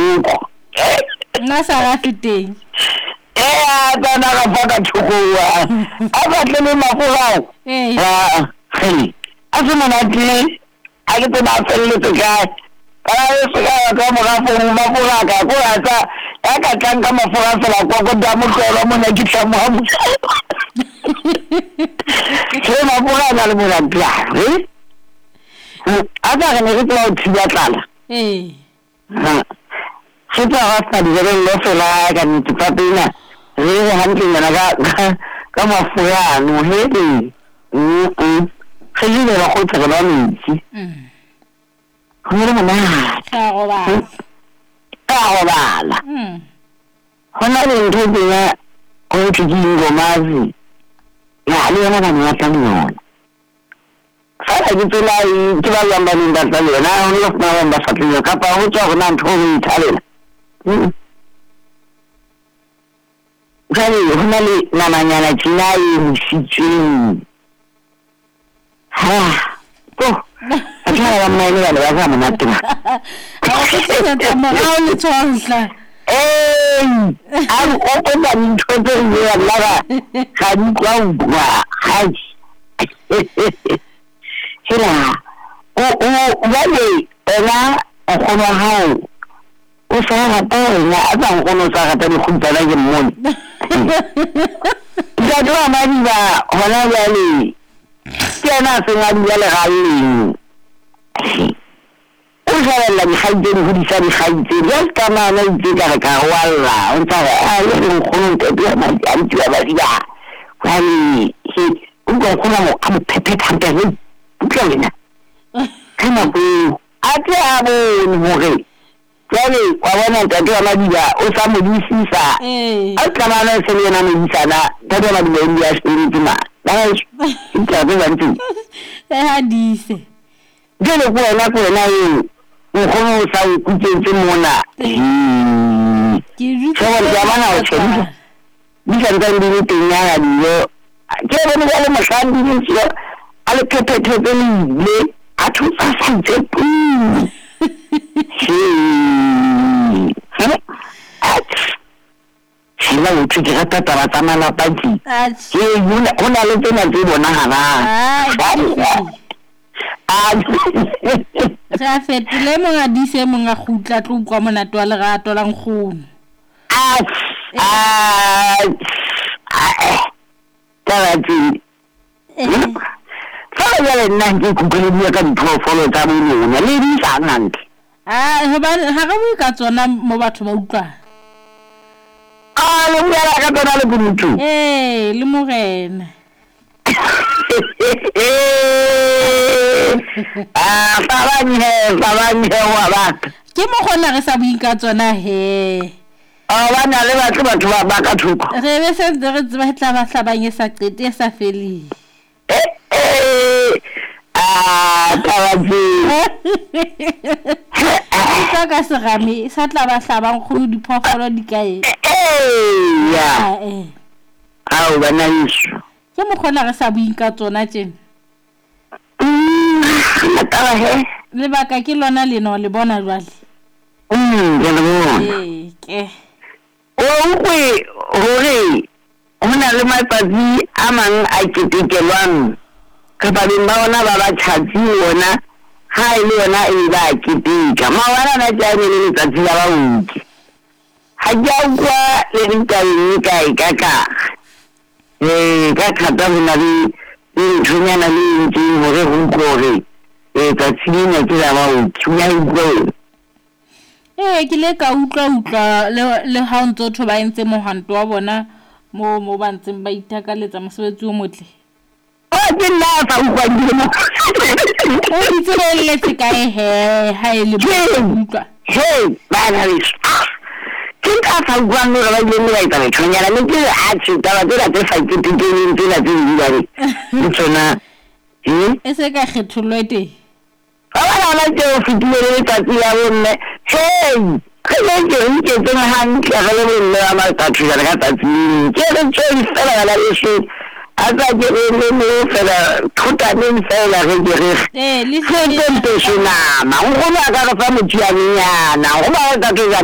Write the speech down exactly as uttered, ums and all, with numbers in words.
thoko nna sa ga feteng eh a tsana ga paka thoko wa a ba tlele mafura eh ah hey a se monate a ke tena felle te ka ka se ga ka mo ga fo mafura ka ko a tsa ka ka tlanka mafura fela kwa go da mo tlolo mo na ke tla mo mo ke mafura na le mo la eh a ba ne ke tla o thiba tlala eh ha se tla ga sta di le lo fela ka ni tsapina re hantle ngana ka ka mafura no he mm mm se le le go tsaka ba metsi mm go re mona ka go ba ka go bala mm hona le ntho dingwe go tshiki go mazi ya le yona ba nna tla mona fa ke tsela e ke ba lamba ni nda tla yona ho lo fa ba fatile ka pa ho tswa gona ntho go ithalela Kali hona le namanyana tsina e msitsweng ha ko a tsaya ba mai le ba ba mona tena a go se tsa mo ga o le tshwantla eh a o ko ba ntho tse di ya la ga di kwa bua ha sira o o ba le ela o kgona hao o sa ga pa ena a ba ngono sa ga tani khuntana ke mmone ya do mari ba hona ya le ke na se nga di le ga le o sa la di haide di di sa di haide ya ka na na di ka ka wala o sa a le ngono ke dia ma di anti ba dia kwani he o go kona mo ka pepe thante le ke le na kana bu a te a bo mo re Kale wa bona ka twa madiba o sa mo disisa eh a kana na se le na mo disana ka twa madiba ndi ya spirit ma ba ka ba ba nti e ha dise jele ko na ko na e o khono sa o kutse mona ke ri so wa ja bana o tshedi di sa nda ndi tenya ya diyo ke ba ni le mashandi ni so ale pepe pepe le a thusa sa tse Sila uthi ke rata taba tsa malapaki ke yona ona le tsena tse bona hana a ra fetile mo ga dise mo ga gutla tlo kwa monato wa lerato la nggono a a taba tse fa ya le nna ke kutlele bua ka diphoofolo tsa bona le di sa ntle ah ha ba ha ga bua ka tsona mo batho ba utlwa ah le bua ka tsona le burutu eh le morena ah sabanye sabanye wa ba ke mo gona re sa bua ka tsona he ah bana le batho batho ba ba ka thoko re be se re tseba tla ba hlabanye sa qete sa feli ah tawazi sa ka se game sa tla ba hlabang khulu diphoofolo di kae eh ya eh au bana isu ke mo khona re sa bua ka tsona tjena taba he le baka ke lona le no le bona jwale mm ke le bona eh ke o ukwe hore hona le matsatsi a mang a ketekelwang ka ba bona ba ba tšhatsi ona ha ile ona e ba keteka mawana na tsane le letsatsi la ba uki ha ja kwa le dikae kae ka ka eh ka khata bona le le tshonyana le ntse hore ho nkore eh tsatsi ne ke la ba uki ya utlwe eh ke le ka utlwa utlwa le le ha ntse tho ba entse mohanto wa bona mo mo ba ntseng ba itakaletsa mosebetsi o motle ke nna fa o kwa dimo o itsele se kae he ha ile utlwa he bana le ke ka fa o kwa no ba ile mo ita le tshonyana le ke a tshita ba tsela tse fa ke titeng tsela tse di ba di tsona eh e se ka kgetholwete ba ba la ke o fitile le tsatsi ya bone hey ke le ke ke tsena hantle ga le le ya ma ta tsela ka tsatsi ke re tsoi fela la le shi asa ke le le fela thuta le fela re ke re eh le se ke ntse shina ma go ba ka fa mo tsia nyana go ba ka